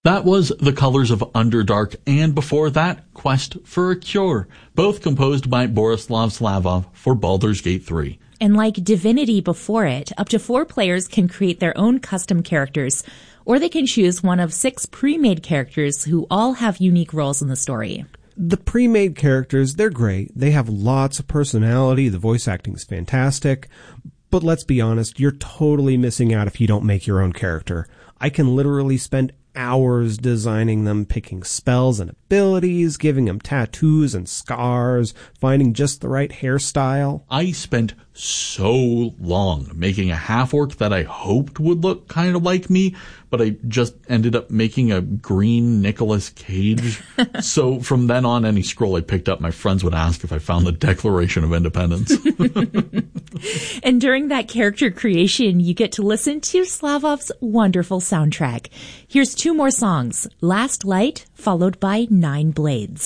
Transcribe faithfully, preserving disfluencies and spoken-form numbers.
That was The Colors of Underdark, and before that, Quest for a Cure, both composed by Borislav Slavov for Baldur's Gate three. And like Divinity before it, up to four players can create their own custom characters, or they can choose one of six pre-made characters who all have unique roles in the story. The pre-made characters, they're great. They have lots of personality. The voice acting's fantastic. But let's be honest, you're totally missing out if you don't make your own character. I can literally spend hours designing them, picking spells and abilities, giving them tattoos and scars, finding just the right hairstyle. I spent so long making a half-orc that I hoped would look kind of like me, but I just ended up making a green Nicolas Cage. So from then on, any scroll I picked up, my friends would ask if I found the Declaration of Independence. And during that character creation, you get to listen to Slavov's wonderful soundtrack. Here's two more songs, Last Light, followed by Nine Blades.